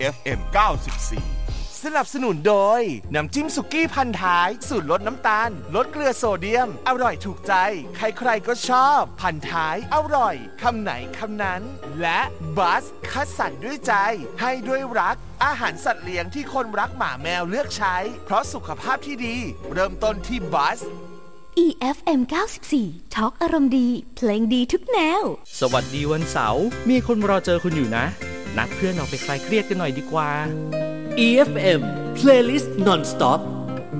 FM 94สนับสนุนโดยน้ำจิ้มสุกี้พันท้ายสูตรลดน้ำตาลลดเกลือโซเดียมอร่อยถูกใจใครๆก็ชอบพันท้ายอร่อยคำไหนคำนั้นและบัสคัดสรรด้วยใจให้ด้วยรักอาหารสัตว์เลี้ยงที่คนรักหมาแมวเลือกใช้เพราะสุขภาพที่ดีเริ่มต้นที่บัส EFM 94 Talk อารมณ์ดีเพลงดีทุกแนวสวัสดีวันเสาร์มีคนรอเจอคุณอยู่นะนัดเพื่อนออกไปคลายเครียดกันหน่อยดีกว่า EFM Playlist Non-Stop